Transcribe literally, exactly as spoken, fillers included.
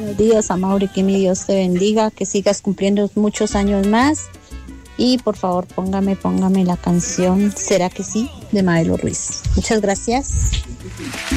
buenos días, Amaury, que mi Dios te bendiga, que sigas cumpliendo muchos años más. Y por favor, póngame, póngame la canción ¿Será que sí? De Maelo Ruiz. Muchas gracias.